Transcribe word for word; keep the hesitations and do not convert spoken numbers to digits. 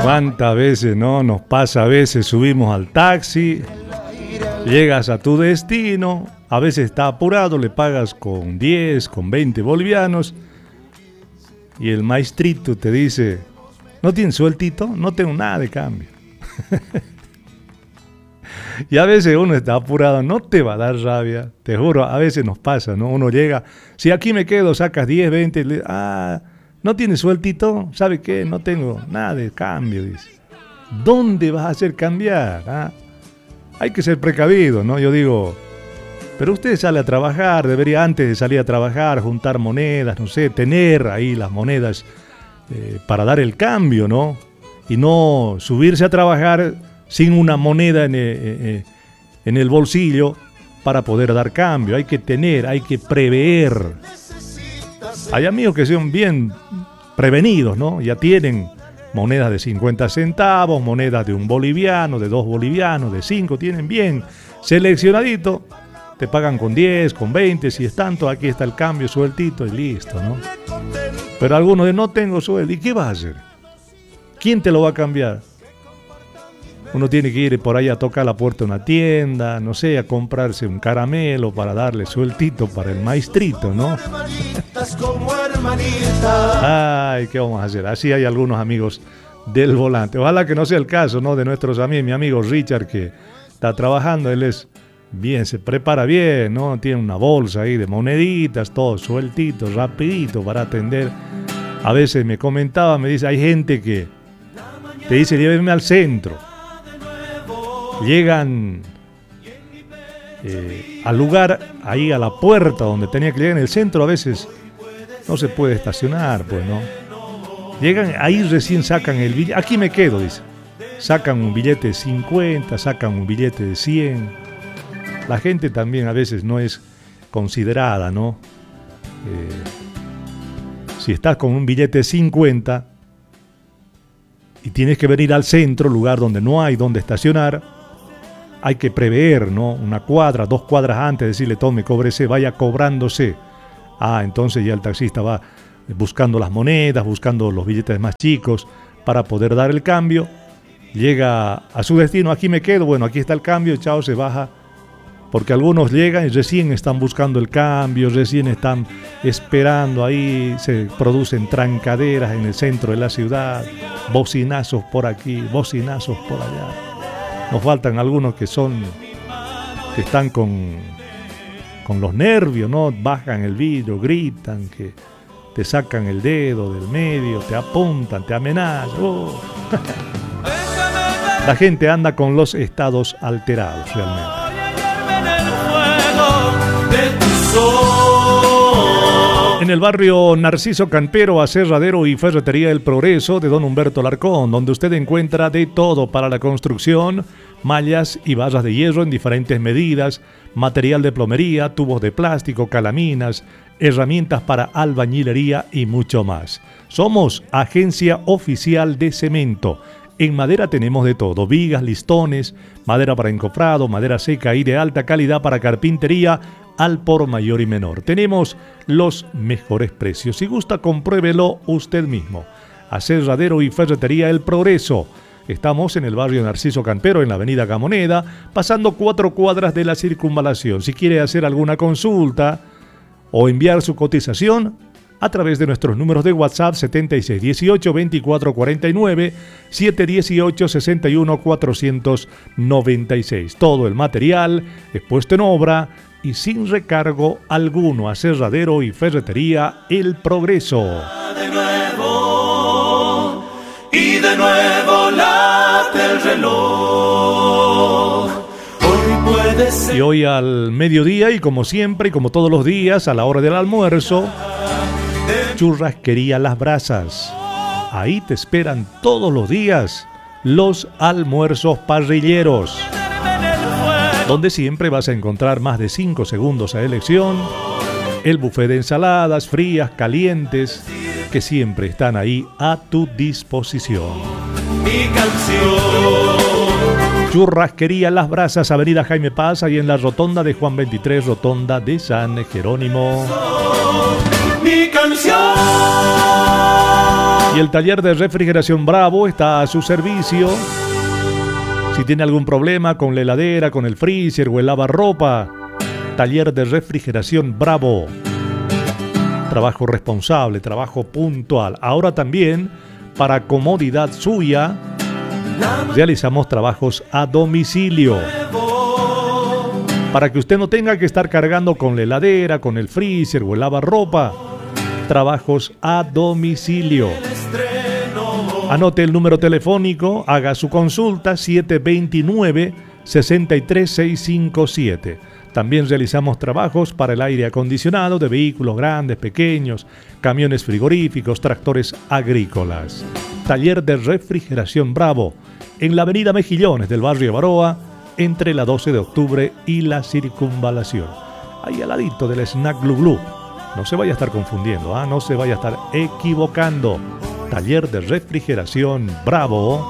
¿Cuántas veces no nos pasa? A veces subimos al taxi, llegas a tu destino, a veces está apurado, le pagas con diez, con veinte bolivianos y el maestrito te dice, ¿no tienes sueltito? No tengo nada de cambio. Y a veces uno está apurado, no te va a dar rabia, te juro, a veces nos pasa, ¿no? Uno llega, si aquí me quedo, sacas diez, veinte, le, ah, ¿no tienes sueltito? ¿Sabe qué? No tengo nada de cambio, dice. ¿Dónde vas a hacer cambiar? ¿Ah? Hay que ser precavido, ¿no? Yo digo, pero usted sale a trabajar, debería antes de salir a trabajar, juntar monedas, no sé, tener ahí las monedas eh, para dar el cambio, ¿no? Y no subirse a trabajar sin una moneda en el, eh, en el bolsillo para poder dar cambio. Hay que tener, hay que prever. Hay amigos que son bien prevenidos, ¿no? Ya tienen monedas de cincuenta centavos, monedas de un boliviano, de dos bolivianos, de cinco, tienen bien seleccionadito. Te pagan con diez, con veinte, si es tanto, aquí está el cambio sueltito y listo, ¿no? Pero algunos de no tengo sueldo, ¿y qué vas a hacer? ¿Quién te lo va a cambiar? Uno tiene que ir por ahí a tocar la puerta de una tienda, no sé, a comprarse un caramelo para darle sueltito para el maestrito, ¿no? Ay, ¿qué vamos a hacer? Así hay algunos amigos del volante. Ojalá que no sea el caso, ¿no? De nuestros amigos, mi amigo Richard, que está trabajando, él es bien, se prepara bien, ¿no? Tiene una bolsa ahí de moneditas, todo sueltito, rapidito para atender. A veces me comentaba, me dice, hay gente que te dice, lléveme al centro. Llegan eh, al lugar, ahí a la puerta donde tenía que llegar en el centro, a veces no se puede estacionar, pues, ¿no? Llegan, ahí recién sacan el billete, aquí me quedo, dice. Sacan un billete de cincuenta, sacan un billete de cien. La gente también a veces no es considerada, ¿no? Eh, si estás con un billete de cincuenta y tienes que venir al centro, lugar donde no hay donde estacionar, hay que prever, ¿no? Una cuadra, dos cuadras antes, decirle, tome, cóbrese, vaya cobrándose. Ah, entonces ya el taxista va buscando las monedas, buscando los billetes más chicos para poder dar el cambio. Llega a su destino, aquí me quedo, bueno, aquí está el cambio, chao, se baja. Porque algunos llegan y recién están buscando el cambio, recién están esperando, ahí se producen trancaderas en el centro de la ciudad, bocinazos por aquí, bocinazos por allá. Nos faltan algunos que son, que están con, con los nervios, ¿no? Bajan el vidrio, gritan, que te sacan el dedo del medio, te apuntan, te amenazan. Oh. La gente anda con los estados alterados realmente. En el barrio Narciso Campero, Aserradero y Ferretería El Progreso de Don Humberto Larcón, donde usted encuentra de todo para la construcción, mallas y barras de hierro en diferentes medidas, material de plomería, tubos de plástico, calaminas, herramientas para albañilería y mucho más. Somos Agencia Oficial de Cemento. En madera tenemos de todo, vigas, listones, madera para encofrado, madera seca y de alta calidad para carpintería, al por mayor y menor. Tenemos los mejores precios. Si gusta, compruébelo usted mismo. Aserradero y Ferretería El Progreso. Estamos en el barrio Narciso Campero, en la avenida Gamoneda, pasando cuatro cuadras de la circunvalación. Si quiere hacer alguna consulta o enviar su cotización, a través de nuestros números de WhatsApp setenta y seis dieciocho veinticuatro cuarenta y nueve, siete dieciocho sesenta y uno cuatrocientos noventa y seis. Todo el material es puesto en obra y sin recargo alguno. Aserradero y Ferretería El Progreso. De nuevo, y de nuevo late el reloj. Hoy puede ser. Y hoy al mediodía, y como siempre y como todos los días, a la hora del almuerzo, Churrasquería Las Brasas. Ahí te esperan todos los días los almuerzos parrilleros, donde siempre vas a encontrar más de cinco segundos a elección, el buffet de ensaladas frías, calientes, que siempre están ahí a tu disposición. Mi canción. Churrasquería Las Brasas, Avenida Jaime Paz, ahí en la rotonda de Juan veintitrés, rotonda de San Jerónimo. Mi canción. Y el taller de refrigeración Bravo está a su servicio. Si tiene algún problema con la heladera, con el freezer o el lavarropa, taller de refrigeración Bravo. Trabajo responsable, trabajo puntual. Ahora también, para comodidad suya, realizamos trabajos a domicilio. Para que usted no tenga que estar cargando con la heladera, con el freezer o el lavarropa. Trabajos a domicilio. Anote el número telefónico, haga su consulta siete dos nueve, seis tres seis cinco siete. También realizamos trabajos para el aire acondicionado de vehículos grandes, pequeños, camiones frigoríficos, tractores agrícolas. Taller de refrigeración Bravo, en la avenida Mejillones del barrio Baroa, entre la doce de octubre y la Circunvalación. Ahí al ladito del Snack Glu Glu. No se vaya a estar confundiendo, ¿ah? No se vaya a estar equivocando. Taller de refrigeración Bravo.